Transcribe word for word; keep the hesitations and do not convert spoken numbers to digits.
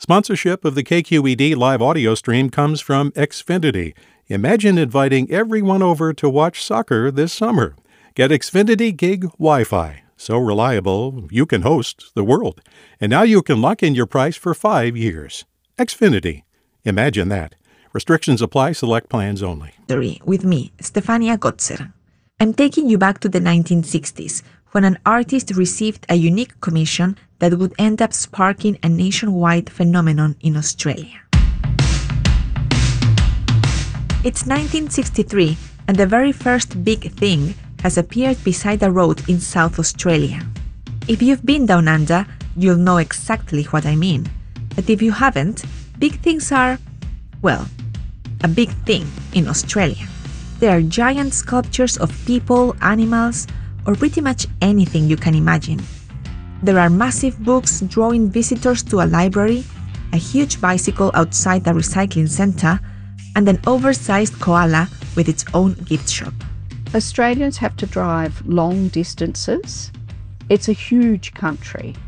Sponsorship of the K Q E D live audio stream comes from Xfinity. Imagine inviting everyone over to watch soccer this summer. Get Xfinity Gig Wi-Fi. So reliable, you can host the world. And now you can lock in your price for five years. Xfinity. Imagine that. Restrictions apply. Select plans only. With me, Stefania Gotzer. I'm taking you back to the nineteen sixties, when an artist received a unique commission that would end up sparking a nationwide phenomenon in Australia. It's nineteen sixty-three, and the very first big thing has appeared beside a road in South Australia. If you've been down under, you'll know exactly what I mean. But if you haven't, big things are, well, a big thing in Australia. There are giant sculptures of people, animals, or pretty much anything you can imagine. There are massive books drawing visitors to a library, a huge bicycle outside the recycling centre, and an oversized koala with its own gift shop. Australians have to drive long distances. It's a huge country.